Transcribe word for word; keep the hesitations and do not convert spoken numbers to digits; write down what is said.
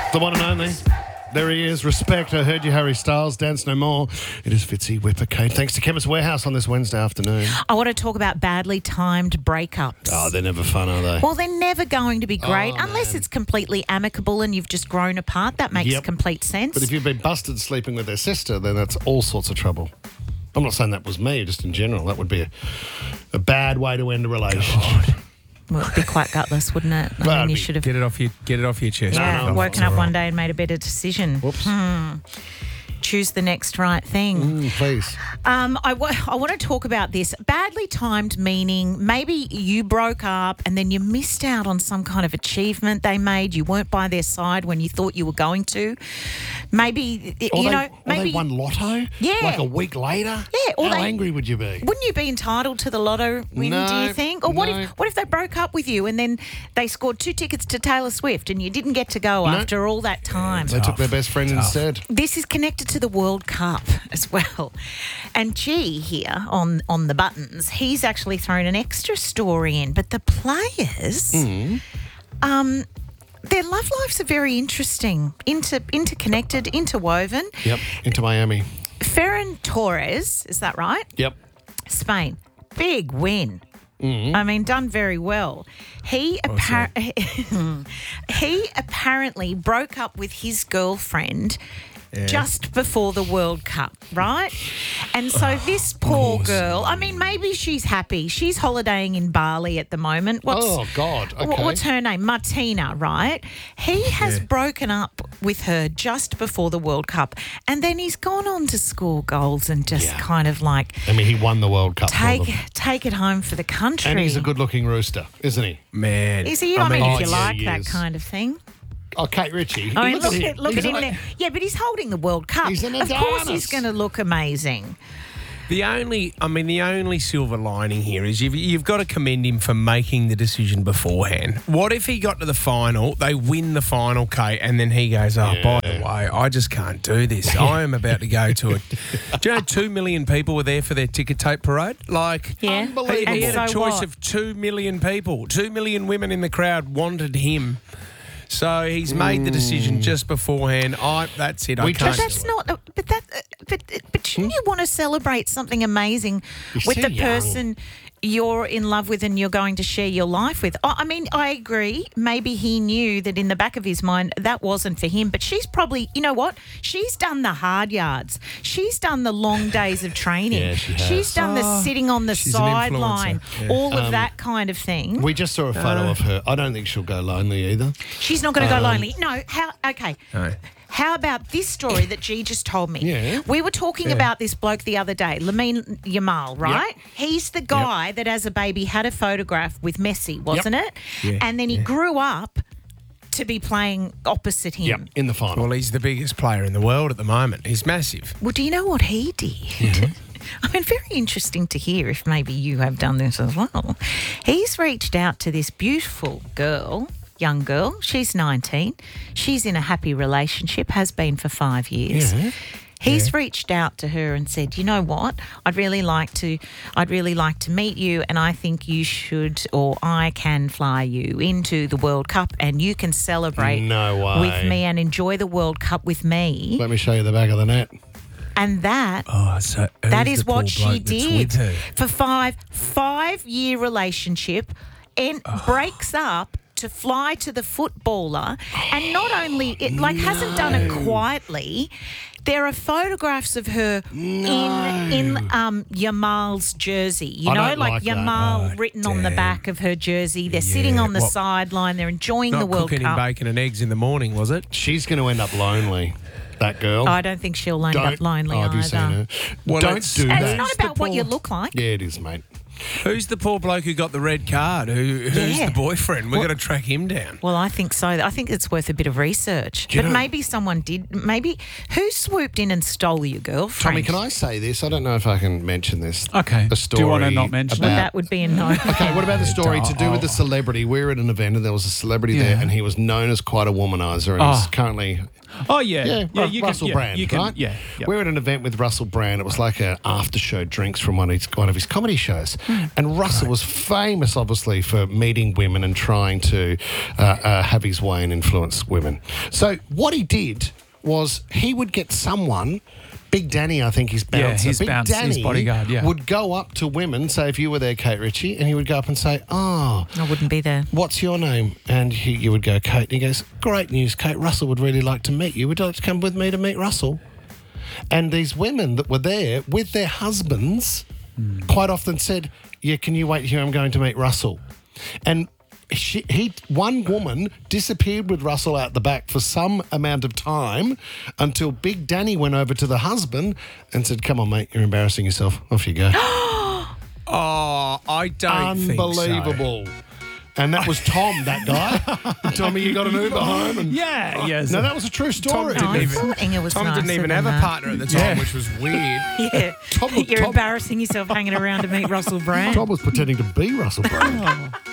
The one and only. There he is. Respect. I heard you, Harry Styles. Dance no more. It is Fitzy Whipper Kate. Thanks to Chemist Warehouse on this Wednesday afternoon. I want to talk about badly timed breakups. Oh, they're never fun, are they? Well, they're never going to be great Oh, unless man. it's completely amicable and you've just grown apart. That makes Yep. complete sense. But if you've been busted sleeping with their sister, then that's all sorts of trouble. I'm not saying that was me, just in general. That would be a, a bad way to end a relationship. Well, it'd be quite gutless, wouldn't it? I Well, mean, you it'd be- should have Get it off your get it off your chest. yeah, no, woken it's up all one right. day and made a better decision. Whoops. Hmm. Choose the next right thing. Mm, please. Um, I, w- I want to talk about this. Badly timed meaning maybe you broke up and then you missed out on some kind of achievement they made. You weren't by their side when you thought you were going to. Maybe, Or you they, know, or maybe... they won lotto? Yeah. Like a week later? Yeah, or How they- angry would you be? Wouldn't you be entitled to the lotto win, No, do you think? Or what no. if what if they broke up with you and then they scored two tickets to Taylor Swift and you didn't get to go No. after all that time? They took their best friend instead. This is connected to the World Cup as well. And G here on, on the buttons, he's actually thrown an extra story in. But the players, Mm. um, their love lives are very interesting, inter, interconnected, interwoven. Yep, into Miami. Ferran Torres, is that right? Yep. Spain, big win. I mean, done very well. He appar- he apparently broke up with his girlfriend just before the World Cup, right? And so this poor girl, I mean, maybe she's happy. She's holidaying in Bali at the moment. What's, Oh, God. wh- Okay. What's her name? Martina, right? He has broken up with her just before the World Cup, and then he's gone on to score goals and just Yeah. kind of like I mean, he won the World Cup take for them. take it home for the country. And he's a good-looking rooster, isn't he? Man. Is he? I, mean, Oh, if you yeah, like he that is. kind of thing. Oh, Kate Ritchie. I mean, look him. at look He's at him like- there. Yeah, but he's holding the World Cup. He's an Of course, Adonis. he's going to look amazing. The only, I mean, the only silver lining here is you've, you've got to commend him for making the decision beforehand. What if he got to the final, they win the final, Kate, and then he goes, oh, by the way, I just can't do this. I am about to go to it. Do you know two million people were there for their ticker tape parade? Like, Yeah, Unbelievable. and he had a so choice what? of two million people. Two million women in the crowd wanted him. So he's made the decision just beforehand. I, that's it. I We can't But that's do it. not. But that. But but shouldn't you want to celebrate something amazing He's with too the young. person you're in love with and you're going to share your life with? I I mean, I agree. Maybe he knew that in the back of his mind that wasn't for him. But she's probably, you know what? She's done the hard yards. She's done the long days of training. Yeah, she has. She's done the sitting on the she's an sideline, influencer. Yeah. all of that kind of thing. We just saw a photo of her. I don't think she'll go lonely either. She's not going to go lonely. No. How? Okay. No. How about this story that G just told me? Yeah. We were talking about this bloke the other day, Lamine Yamal, right? He's the guy that as a baby had a photograph with Messi, wasn't it? Yeah, And then he grew up to be playing opposite him. Yep, in the final. Well, he's the biggest player in the world at the moment. He's massive. Well, do you know what he did? I mean, very interesting to hear if maybe you have done this as well. He's reached out to this beautiful girl, young girl. She's nineteen. She's in a happy relationship, has been for five years. Yeah. He's reached out to her and said, "You know what? I'd really like to. I'd really like to meet you, and I think you should, or I can fly you into the World Cup, and you can celebrate No way. with me and enjoy the World Cup with me." Let me show you the back of the net. And that Oh, so that is what she did for five five year relationship, and breaks up to fly to the footballer, and not only it like hasn't done it quietly. There are photographs of her in in um, Yamal's jersey. You I know, don't like, like that. Yamal Oh, written on the damn. back of her jersey. They're Yeah, sitting on the what- sideline. They're enjoying Not the World cooking him Cup. bacon and eggs in the morning, was it? She's going to end up lonely, that girl. I don't think she'll end up lonely oh, have either. you seen her? Well, don't it's- do And that. it's not Who's the about what you poor- look like. Yeah, it is, mate. Who's the poor bloke who got the red card? Who, who's Yeah. the boyfriend? We've Well- got to track him down. Well, I think so. I think it's worth a bit of research. Do you But know- maybe someone did. Maybe who swooped in and stole your girlfriend? Tommy, can I say this? I don't know if I can mention this. Okay. A Do story you want to not mention Well, about- that would be a no. Okay, what about the story to do with the Oh. celebrity? We were at an event and there was a celebrity there Yeah. and he was known as quite a womanizer and Oh. he's currently... Oh yeah, Yeah, yeah. Ru- You Russell can, Brand, yeah, you can, right? Yeah, yeah. We were at an event with Russell Brand. It was like an after show drinks from one of his, one of his comedy shows. And Russell was famous, obviously, for meeting women and trying to uh, uh, have his way and influence women. So what he did was he would get someone... Big Danny, I think, his bouncer. Yeah, his Big bouncer, his Danny bodyguard, yeah. would go up to women, say if you were there, Kate Ritchie, and he would go up and say, oh, I wouldn't be there. what's your name? And he, you would go, Kate. And he goes, great news, Kate. Russell would really like to meet you. Would you like to come with me to meet Russell? And these women that were there with their husbands mm. quite often said, yeah, can you wait here? I'm going to meet Russell. And She, he, one woman disappeared with Russell out the back for some amount of time until Big Danny went over to the husband and said, come on, mate, you're embarrassing yourself. Off you go. Oh, I don't think so. Unbelievable. And that was Tom, that guy. Tommy, you got an Uber home. And, Yeah, yes. no, that was a true story. Tom I didn't even- thought Inga was Tom didn't nicer even than have a that. partner at the time, Yeah. which was weird. Yeah. Tom- You're Tom- embarrassing yourself hanging around to meet Russell Brand. Tom was pretending to be Russell Brand. Oh.